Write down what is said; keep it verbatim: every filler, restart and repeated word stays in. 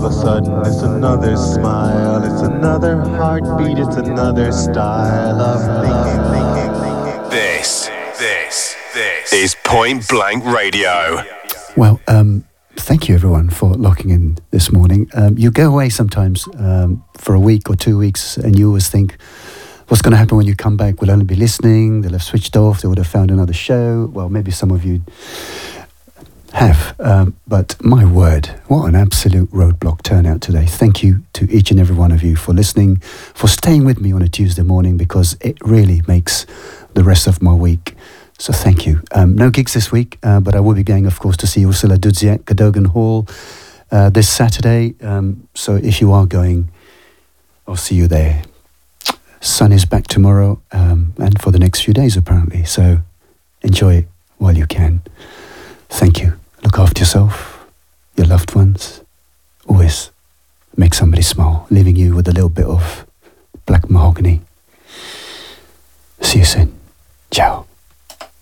of a sudden it's another smile, it's another heartbeat, it's another style of thinking, thinking, thinking. This, this, this is Point Blank Radio. Well, um, thank you everyone for locking in this morning. Um, you go away sometimes um, for a week or two weeks and you always think, what's going to happen when you come back? We'll only be listening, they'll have switched off, they would have found another show. Well, maybe some of you have, um, but my word, what an absolute roadblock turnout today. Thank you to each and every one of you for listening, for staying with me on a Tuesday morning, because it really makes the rest of my week. So thank you. Um, no gigs this week, uh, but I will be going, of course, to see Ursula Dudzi at Cadogan Hall uh, this Saturday. Um, so if you are going, I'll see you there. Sun is back tomorrow um, and for the next few days, apparently. So enjoy it while you can. Thank you. Look after yourself, your loved ones. Always make somebody smile, leaving you with a little bit of black mahogany. See you soon.